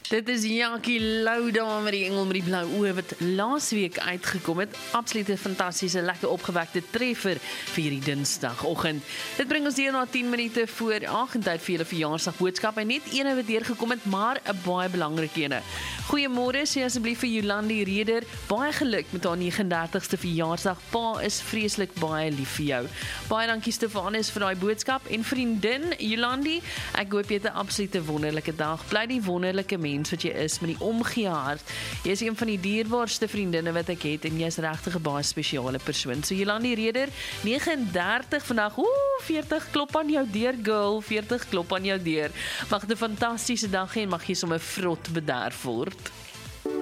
Dit is Jackie Louda met die engel met die blou oë wat laas week uitgekom het. Absolute fantastiese, lekker opgewekte treffer vir hierdie Dinsdagoggend. Dit bring ons hier na 10 minute voor 8 en tyd vir julle verjaarsdagboodskap. En net een wat deurgekom het, maar 'n baie belangrike een. Goeiemôre, sê asseblief vir Jolandi Reder. Baie geluk met haar 39ste verjaarsdag. Pa is vreeslik baie lief vir jou. Baie dankie Stefanus vir daai boodskap en vriendin Jolandi. Ek hoop jy het 'n absolute wonderlike dag. Bly die wonderlike mens wat jy is met die omgee hart. Jy is een van die dierbaarste vriendinne wat ek het en jy is regtig 'n baie spesiale persoon. So Jolandi Reder, 39 vandag. 40 klop aan jou deur, girl. 40 klop aan jou deur. Mag 'n fantastiese dag hê en mag jy sommer vrot bederf word.